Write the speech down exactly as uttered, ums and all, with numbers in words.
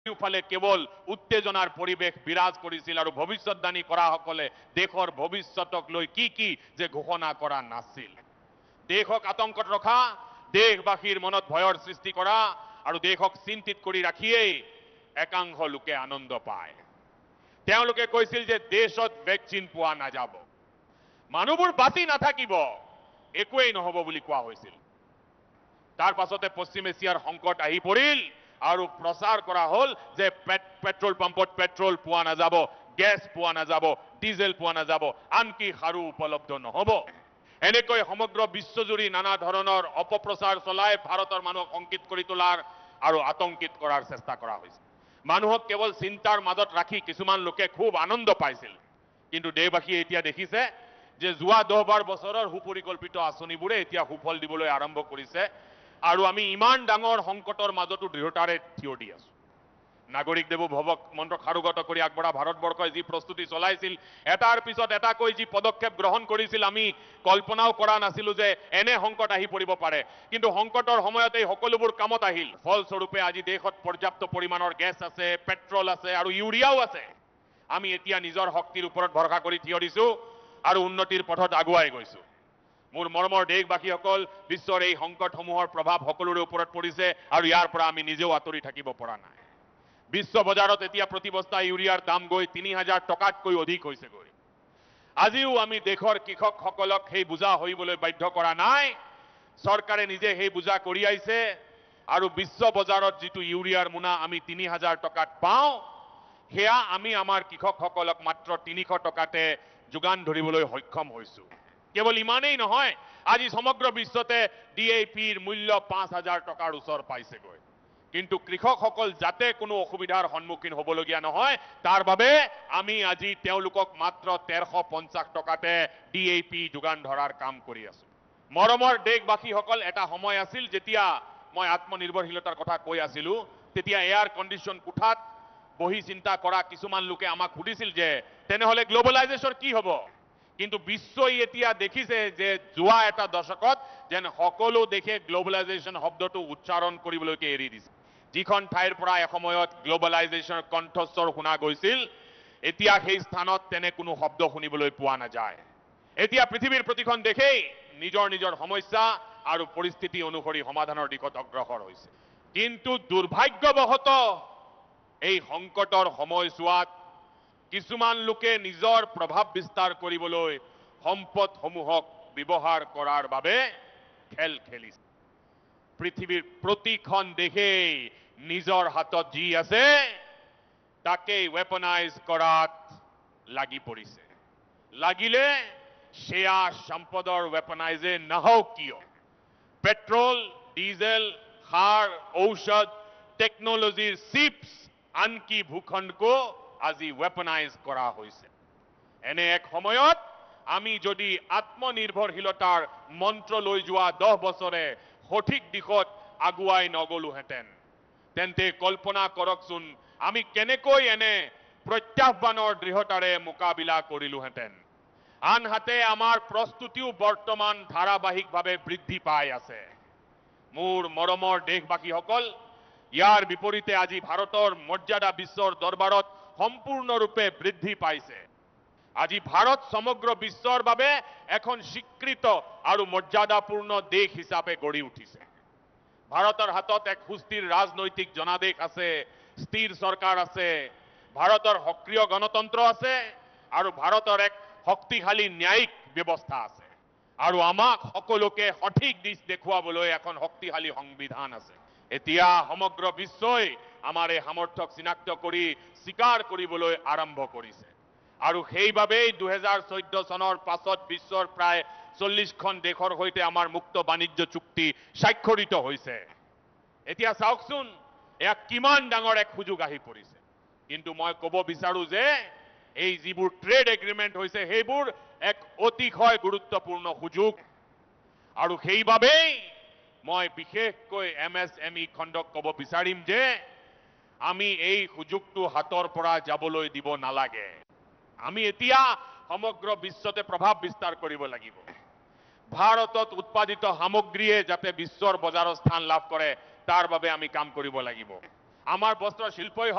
চাৰিওফালে কেৱল উত্তেজনাৰ পৰিৱেশ বিৰাজ কৰিছিল আৰু ভৱিষ্যতবাণী কৰাসকলে দেশৰ ভৱিষ্যতক লৈ কি কি যে ঘোষণা কৰা নাছিল। দেশক আতংকত ৰখা, দেশবাসীৰ মনত ভয়ৰ সৃষ্টি কৰা আৰু দেশক চিন্তিত কৰি ৰাখিয়েই একাংশ লোকে আনন্দ পায়। তেওঁলোকে কৈছিল যে দেশত ভেকচিন পোৱা নাযাব, মানুহবোৰ বাচি নাথাকিব, একোৱেই নহব বুলি কোৱা হৈছিল। তাৰ পাছতে পশ্চিম এছিয়াৰ সংকট আহি পৰিল আৰু প্ৰচাৰ কৰা হল যে পেট্ৰল পাম্পত পেট্ৰল পোৱা নাযাব, গেছ পোৱা নাযাব, ডিজেল পোৱা নাযাব, আনকি সাৰো উপলব্ধ নহব। এনেকৈ সমগ্ৰ বিশ্বজুৰি নানা ধৰণৰ অপপ্ৰচাৰ চলাই ভাৰতৰ মানুহক শংকিত কৰি তোলাৰ আৰু আতংকিত কৰাৰ চেষ্টা কৰা হৈছে। মানুহক কেৱল চিন্তাৰ মাজত ৰাখি কিছুমান লোকে খুব আনন্দ পাইছিল, কিন্তু দেশবাসীয়ে এতিয়া দেখিছে যে যোৱা দহ বাৰ বছৰৰ সুপৰিকল্পিত আঁচনিবোৰে এতিয়া সুফল দিবলৈ আৰম্ভ কৰিছে আৰু আমি ইমান ডাঙৰ সংকটৰ মাজতো দৃঢ়তাৰে থিয় দি আছো। নাগৰিক দেৱো ভৱক মন্ত্ৰ সাৰোগত কৰি আগবঢ়া ভাৰতবৰ্ষই যি প্ৰস্তুতি চলাইছিল, এটাৰ পিছত এটাকৈ যি পদক্ষেপ গ্ৰহণ কৰিছিল, আমি কল্পনাও কৰা নাছিলো যে এনে সংকট আহি পৰিব পাৰে। কিন্তু সংকটৰ সময়তে এই সকলোবোৰ কামত আহিল। ফলস্বৰূপে আজি দেশত পৰ্যাপ্ত পৰিমাণৰ গেছ আছে, পেট্ৰল আছে আৰু ইউৰিয়াও আছে। আমি এতিয়া নিজৰ শক্তিৰ ওপৰত ভৰসা কৰি থিয় দিছো আৰু উন্নতিৰ পথত আগুৱাই গৈছো। মোৰ মৰমৰ দেশবাসীসকল, বিশ্বৰ এই সংকটসমূহৰ প্ৰভাৱ সকলোৰে ওপৰত পৰিছে আৰু ইয়াৰ পৰা আমি নিজেও আঁতৰি থাকিব পৰা নাই। বিশ্ব বজাৰত এতিয়া প্ৰতি বস্তা ইউৰিয়াৰ দাম গৈ তিনি হাজাৰ টকাতকৈ অধিক হৈছেগৈ। আজিও আমি দেশৰ কৃষকসকলক সেই বোজা সহিবলৈ বাধ্য কৰা নাই। চৰকাৰে নিজে সেই বোজা কঢ়িয়াইছে আৰু বিশ্ব বজাৰত যিটো ইউৰিয়াৰ মোনা আমি তিনি হাজাৰ টকাত পাওঁ, সেয়া আমি আমাৰ কৃষকসকলক মাত্ৰ তিনিশ টকাতে যোগান ধৰিবলৈ সক্ষম হৈছো। কেৱল ইমানেই নহয়, আজি সমগ্ৰ বিশ্বতে ডি এ পিৰ মূল্য পাঁচ হাজাৰ টকাৰ ওচৰ পাইছেগৈ। কিন্তু কৃষকসকল যাতে কোনো অসুবিধাৰ সন্মুখীন হ'বলগীয়া নহয়, তাৰ বাবে আমি আজি তেওঁলোকক মাত্ৰ তেৰশ পঞ্চাশ টকাতে ডি এ পি যোগান ধৰাৰ কাম কৰি আছো। মৰমৰ দেশবাসীসকল, এটা সময় আছিল যেতিয়া মই আত্মনিৰ্ভৰশীলতাৰ কথা কৈ আছিলো, তেতিয়া এয়াৰ কণ্ডিশ্যন কোঠাত বহি চিন্তা কৰা কিছুমান লোকে আমাক সুধিছিল যে তেনেহলে গ্লবেলাইজেশ্যন কি হ'ব। কিন্তু বিশ্বই এতিয়া দেখিছে যে যোৱা এটা দশকত যেন সকলো দেশে গ্লবেলাইজেশ্যন শব্দটো উচ্চাৰণ কৰিবলৈকে এৰি দিছে। যিখন ঠাইৰ পৰা এসময়ত গ্লবেলাইজেশ্যনৰ কণ্ঠস্বৰ শুনা গৈছিল, এতিয়া সেই স্থানত তেনে কোনো শব্দ শুনিবলৈ পোৱা নাযায়। এতিয়া পৃথিৱীৰ প্ৰতিখন দেশেই নিজৰ নিজৰ সমস্যা আৰু পৰিস্থিতি অনুসৰি সমাধানৰ দিশত অগ্ৰসৰ হৈছে। কিন্তু দুৰ্ভাগ্যবশতঃ এই সংকটৰ সময়ছোৱাত কিছুমান লোকে নিজৰ প্ৰভাৱ বিস্তাৰ কৰিবলৈ সম্পদসমূহক ব্যৱহাৰ কৰাৰ বাবে খেল খেলিছে। পৃথিৱীৰ প্ৰতিখন দেশেই নিজৰ হাতত যি আছে তাকেই ৱেপনাইজ কৰাত লাগি পৰিছে। লাগিলে সেয়া সম্পদৰ ৱেপনাইজে নহওক কিয়, পেট্ৰল, ডিজেল, সাৰ, ঔষধ, টেকনলজিৰ চিপছ, আনকি ভূখণ্ডকো আজি ৱেপনাইজ কৰা হৈছে। এনে এক সময়ত আমি যদি আত্মনিৰ্ভৰশীলতাৰ মন্ত্ৰ লৈ যোৱা দহ বছৰে সঠিক দিশত আগুৱাই নগলোহেঁতেন, তেন্তে কল্পনা কৰকচোন আমি কেনেকৈ এনে প্ৰত্যাহ্বানৰ দৃঢ়তাৰে মোকাবিলা কৰিলোহেঁতেন। আনহাতে আমাৰ প্ৰস্তুতিও বৰ্তমান ধাৰাবাহিকভাৱে বৃদ্ধি পাই আছে। মোৰ মৰমৰ দেশবাসীসকল, ইয়াৰ বিপৰীতে আজি ভাৰতৰ মৰ্যাদা বিশ্বৰ দৰবাৰত সম্পূৰ্ণৰূপে বৃদ্ধি পাইছে। আজি ভাৰত সমগ্ৰ বিশ্বৰ বাবে এখন স্বীকৃত আৰু মৰ্যাদাপূৰ্ণ দেশ হিচাপে গঢ়ি উঠিছে। ভাৰতৰ হাতত এক সুস্থিৰ ৰাজনৈতিক জনাদেশ আছে, স্থিৰ চৰকাৰ আছে, ভাৰতৰ সক্ৰিয় গণতন্ত্ৰ আছে আৰু ভাৰতৰ এক শক্তিশালী ন্যায়িক ব্যৱস্থা আছে আৰু আমাক সকলোকে সঠিক দিশ দেখুৱাবলৈ এখন শক্তিশালী সংবিধান আছে। এতিয়া সমগ্ৰ বিশ্বই আমাৰ এই সামৰ্থ্যক চিনাক্ত কৰি স্বীকাৰ কৰিবলৈ আৰম্ভ কৰিছে আৰু সেইবাবেই দুহেজাৰ চৈধ্য চনৰ পাছত বিশ্বৰ প্ৰায় চল্লিশখন দেশৰ সৈতে আমাৰ মুক্ত বাণিজ্য চুক্তি স্বাক্ষৰিত হৈছে। এতিয়া চাওকচোন, এয়া কিমান ডাঙৰ এক সুযোগ আহি পৰিছে। কিন্তু মই ক'ব বিচাৰো যে এই যিবোৰ ট্ৰেড এগ্ৰিমেণ্ট হৈছে সেইবোৰ এক অতিশয় গুৰুত্বপূৰ্ণ সুযোগ আৰু সেইবাবেই মই বিশেষকৈ এম এছ এম ই খণ্ডক ক'ব বিচাৰিম যে আমি এই সুযোগটো হাতৰ পৰা যাবলৈ দিব নালাগে। আমি এতিয়া সমগ্ৰ বিশ্বতে প্ৰভাৱ বিস্তাৰ কৰিব লাগিব। ভাৰতত উৎপাদিত সামগ্ৰীয়ে যাতে বিশ্বৰ বজাৰত স্থান লাভ কৰে তাৰ বাবে আমি কাম কৰিব লাগিব। আমাৰ বস্ত্ৰ শিল্পই